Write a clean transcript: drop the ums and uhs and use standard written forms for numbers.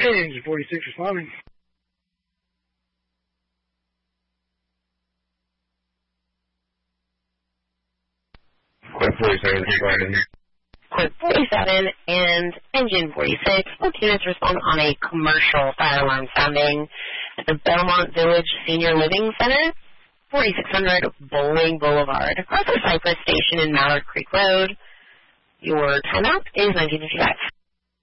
Engine 46 responding. Quick 47 responding. Quick 47 and Engine 46. Both units respond on a commercial fire alarm sounding at the Belmont Village Senior Living Center, 4600 Bowling Boulevard, across the Cypress Station in Mallard Creek Road. Your timeout is 1955.